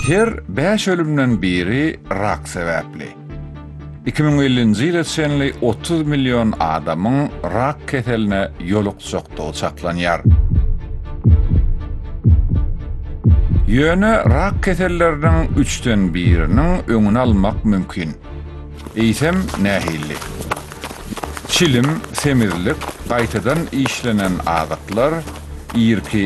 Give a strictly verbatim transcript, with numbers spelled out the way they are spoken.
Her beş ölümden biri rak sebäpli. iki bin ellinji ýyl senli otuz milyon adamyň rak keseline ýolukjokdugy çaklanýar. Ýöne rak keselleriniň üçten biriniň öňüni almak mümkin. Eýsem nähilli. Çilim, semirlik, gaýtadan işlenen adatlar, ýerki